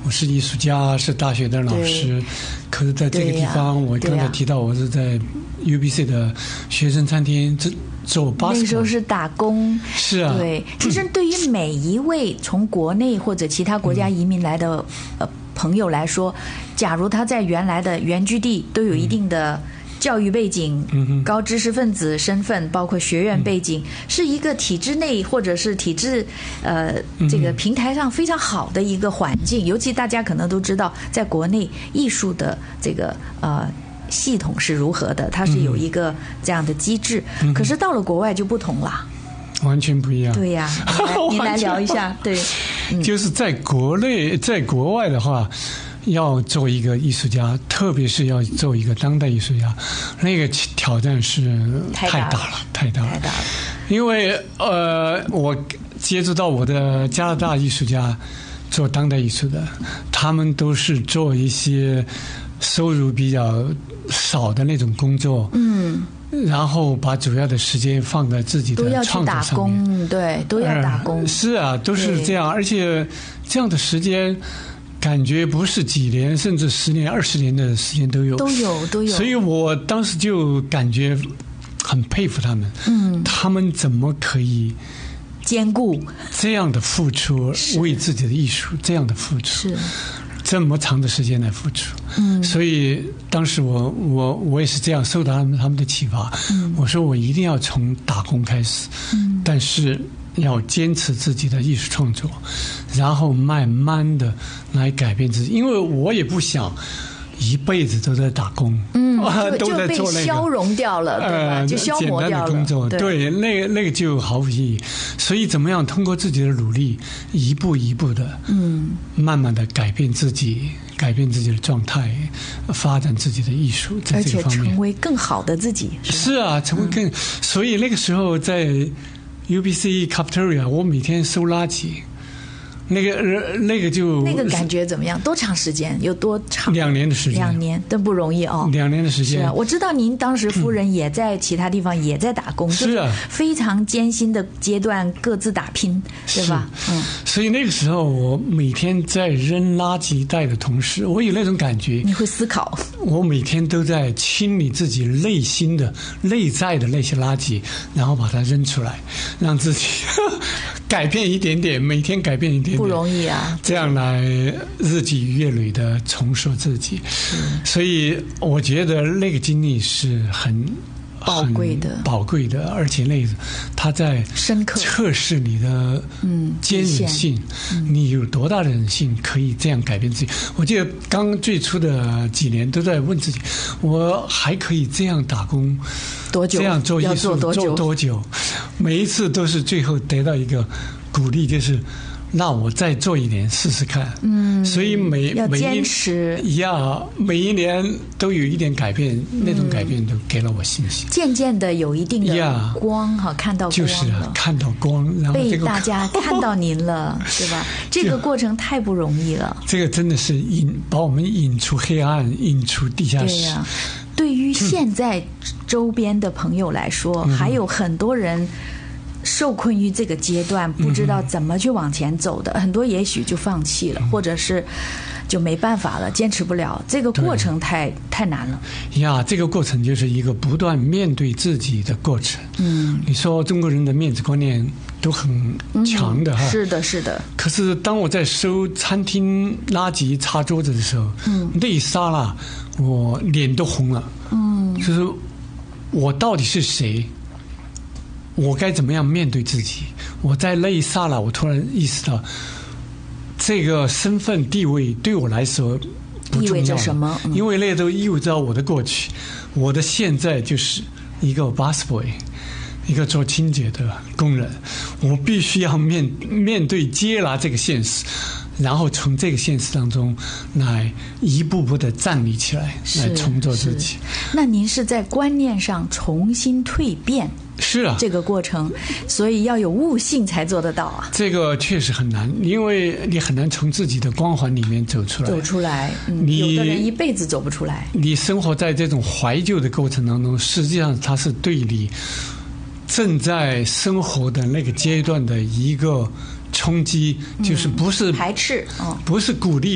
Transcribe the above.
我是艺术家，是大学的老师，可是在这个地方，我刚才提到我是在 UBC 的学生餐厅做 basketball， 那时候是打工。 是啊， 对，其实对于每一位从国内或者其他国家移民来的朋友来说，假如他在原来的原居地都有一定的教育背景、高知识分子身份，包括学院背景，是一个体制内或者是体制这个平台上非常好的一个环境。尤其大家可能都知道，在国内艺术的这个系统是如何的，它是有一个这样的机制。可是到了国外就不同了。 完全不一样。 对呀，你来聊一下。对， 就是在国内，在国外的话，要做一个艺术家，特别是要做一个当代艺术家，那个挑战是太大了。因为我接触到我的加拿大艺术家做当代艺术的，他们都是做一些收入比较少的那种工作。然后把主要的时间放在自己的创作上面， 对，都要打工。 是啊，都是这样，而且这样的时间感觉不是几年，甚至10年、20年的时间都有。所以我当时就感觉很佩服他们。他们怎么可以兼顾这样的付出，为自己的艺术这样的付出？是。这么长的时间来付出，所以当时我也是这样受到他们的启发。我说我一定要从打工开始，但是要坚持自己的艺术创作，然后慢慢的来改变自己，因为我也不想一辈子都在打工，都在做那个消融掉了，对吧？就消磨掉了。简单的工作， 对，那个就毫无意义。所以怎么样通过自己的努力，一步一步的，慢慢的改变自己的状态，发展自己的艺术，在这个方面， 而且成为更好的自己。 是啊，成为更。所以那个时候在 UBC Cafeteria， 我每天收垃圾。那个就那个感觉怎么样？多长时间？有多长 ？2年的时间。2 年，真不容易哦。 2年的时间。 是啊，我知道您当时夫人也在其他地方也在打工， 是啊， 非常艰辛的阶段，各自打拼，对吧？ 所以那个时候，我每天在扔垃圾袋的同时，我有那种感觉。 你会思考。 我每天都在清理自己内心的、内在的那些垃圾，然后把它扔出来，让自己改变一点点，每天改变一点点。 不容易啊， 这样来日积月累的重塑自己。所以我觉得那个经历是很宝贵的，而且那个它在深刻测试你的坚韧性，你有多大的韧性可以这样改变自己。我记得刚最初的几年都在问自己，我还可以这样打工多久， 这样做艺术做多久，每一次都是最后得到一个鼓励，就是那我再做一年试试看。所以要坚持， 每一年都有一点改变，那种改变都给了我信心。 渐渐的有一定的光哈，看到光了， 就是看到光，然后被大家看到您了，对吧？这个过程太不容易了。 这个真的是把我们引出黑暗，引出地下室。 对呀，对于现在周边的朋友来说，还有很多人受困于这个阶段，不知道怎么去往前走的，很多也许就放弃了，或者是就没办法了，坚持不了。这个过程太难了呀。这个过程就是一个不断面对自己的过程。你说中国人的面子观念都很强的哈。 是的。 可是当我在收餐厅垃圾擦桌子的时候，那一刹那我脸都红了。就是我到底是谁？我该怎么样面对自己？我在那一刹那，我突然意识到，这个身份地位对我来说不重要， 意味着什么？ 因为那都意味着我的过去，我的现在就是一个 busboy， 一个做清洁的工人，我必须要面对接纳这个现实。然后从这个现实当中来一步步的站立起来，来重做自己。 那您是在观念上重新蜕变？ 是啊， 这个过程，所以要有悟性才做得到啊。 这个确实很难，因为你很难从自己的光环里面走出来。有的人一辈子走不出来。 你生活在这种怀旧的过程当中，实际上它是对你正在生活的那个阶段的一个冲击，就是不是排斥， 不是鼓励。